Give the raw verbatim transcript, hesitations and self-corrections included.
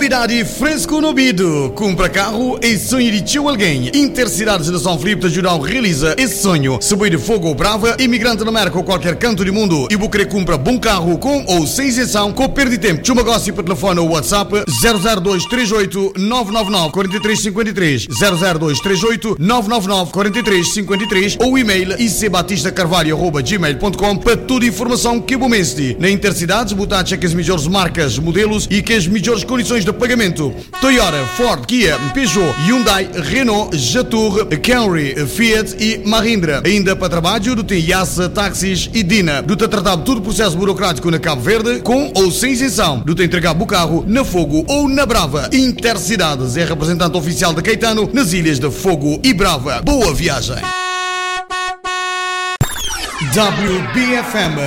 Qualidade e fresco no ouvido. Compra carro e sonho de tio alguém. Intercidades de São Filipe de Jurão realiza esse sonho. Se boi de fogo ou brava, imigrante na América ou qualquer canto do mundo e vou querer comprar bom carro com ou sem isenção, com perda de tempo. Chama negócio para telefone ou WhatsApp zero zero dois três oito nove nove nove quatro três cinco três zero zero dois três oito nove nove nove quatro três cinco três ou e-mail icbatistacarvalho arroba gmail ponto com para toda a informação que é bom mestre. Na Intercidades, botar que as melhores marcas, modelos e que as melhores condições de pagamento. Toyota, Ford, Kia, Peugeot, Hyundai, Renault, Jatour, Camry, Fiat e Mahindra. Ainda para trabalho, do tem Yassa, táxis e Dina. Do tem tratado todo o processo burocrático na Cabo Verde, com ou sem isenção. Do tem entregar o carro na Fogo ou na Brava. Intercidades é representante oficial de Caetano nas ilhas de Fogo e Brava. Boa viagem! W B F M